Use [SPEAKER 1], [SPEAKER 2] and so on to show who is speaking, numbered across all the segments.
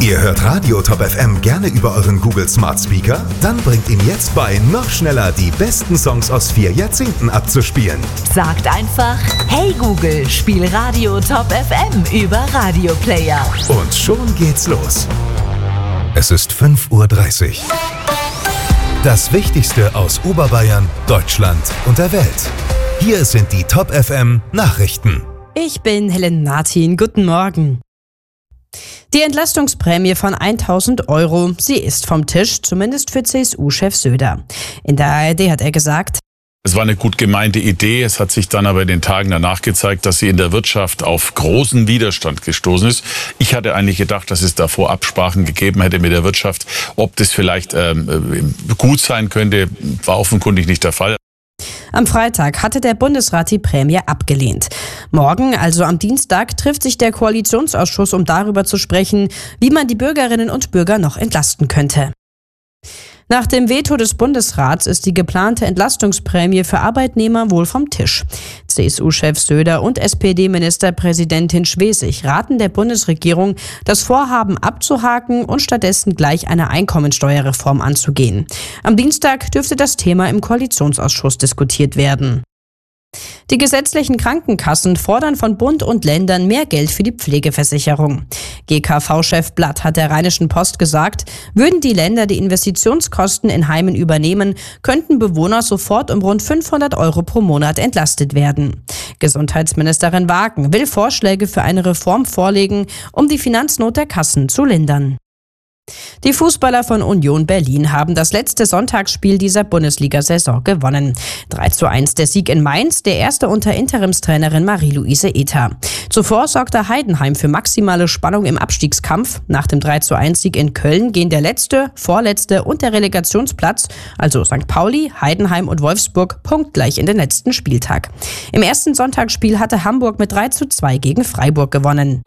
[SPEAKER 1] Ihr hört Radio Top FM gerne über euren Google Smart Speaker? Dann bringt ihn jetzt bei noch schneller die besten Songs aus 4 Jahrzehnten abzuspielen.
[SPEAKER 2] Sagt einfach, hey Google, spiel Radio Top FM über Radio Player.
[SPEAKER 1] Und schon geht's los. Es ist 5:30 Uhr. Das Wichtigste aus Oberbayern, Deutschland und der Welt. Hier sind die Top FM Nachrichten.
[SPEAKER 3] Ich bin Helen Martin. Guten Morgen. Die Entlastungsprämie von 1.000 Euro, sie ist vom Tisch, zumindest für CSU-Chef Söder. In der ARD hat er gesagt:
[SPEAKER 4] Es war eine gut gemeinte Idee. Es hat sich dann aber in den Tagen danach gezeigt, dass sie in der Wirtschaft auf großen Widerstand gestoßen ist. Ich hatte eigentlich gedacht, dass es davor Absprachen gegeben hätte mit der Wirtschaft. Ob das vielleicht gut sein könnte, war offenkundig nicht der Fall.
[SPEAKER 3] Am Freitag hatte der Bundesrat die Prämie abgelehnt. Morgen, also am Dienstag, trifft sich der Koalitionsausschuss, um darüber zu sprechen, wie man die Bürgerinnen und Bürger noch entlasten könnte. Nach dem Veto des Bundesrats ist die geplante Entlastungsprämie für Arbeitnehmer wohl vom Tisch. CSU-Chef Söder und SPD-Ministerpräsidentin Schwesig raten der Bundesregierung, das Vorhaben abzuhaken und stattdessen gleich eine Einkommensteuerreform anzugehen. Am Dienstag dürfte das Thema im Koalitionsausschuss diskutiert werden. Die gesetzlichen Krankenkassen fordern von Bund und Ländern mehr Geld für die Pflegeversicherung. GKV-Chef Blatt hat der Rheinischen Post gesagt, würden die Länder die Investitionskosten in Heimen übernehmen, könnten Bewohner sofort um rund 500 Euro pro Monat entlastet werden. Gesundheitsministerin Wagen will Vorschläge für eine Reform vorlegen, um die Finanznot der Kassen zu lindern. Die Fußballer von Union Berlin haben das letzte Sonntagsspiel dieser Bundesliga-Saison gewonnen. 3:1 der Sieg in Mainz, der erste unter Interimstrainerin Marie-Louise Ether. Zuvor sorgte Heidenheim für maximale Spannung im Abstiegskampf. Nach dem 3:1 Sieg in Köln gehen der letzte, vorletzte und der Relegationsplatz, also St. Pauli, Heidenheim und Wolfsburg, punktgleich in den letzten Spieltag. Im ersten Sonntagsspiel hatte Hamburg mit 3:2 gegen Freiburg gewonnen.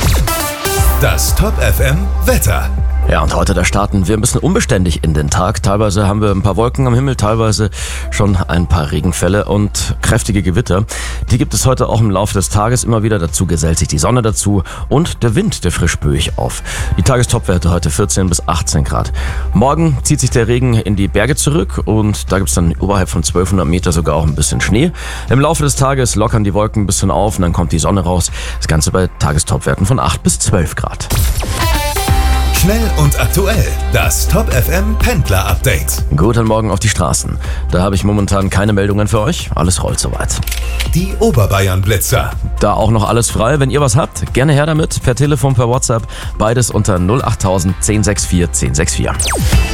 [SPEAKER 1] Das Top FM Wetter.
[SPEAKER 5] Ja, und heute, da starten wir ein bisschen unbeständig in den Tag. Teilweise haben wir ein paar Wolken am Himmel, teilweise schon ein paar Regenfälle und kräftige Gewitter. Die gibt es heute auch im Laufe des Tages immer wieder. Dazu gesellt sich die Sonne dazu und der Wind, der frisch böig auf. Die Tagestopwerte heute 14 bis 18 Grad. Morgen zieht sich der Regen in die Berge zurück und da gibt es dann oberhalb von 1200 Meter sogar auch ein bisschen Schnee. Im Laufe des Tages lockern die Wolken ein bisschen auf und dann kommt die Sonne raus. Das Ganze bei Tagestopwerten von 8 bis 12 Grad.
[SPEAKER 1] Schnell und aktuell, das Top FM Pendler Update.
[SPEAKER 5] Guten Morgen auf die Straßen. Da habe ich momentan keine Meldungen für euch. Alles rollt soweit.
[SPEAKER 1] Die Oberbayern Blitzer.
[SPEAKER 5] Da auch noch alles frei. Wenn ihr was habt, gerne her damit. Per Telefon, per WhatsApp. Beides unter 08000 1064 1064.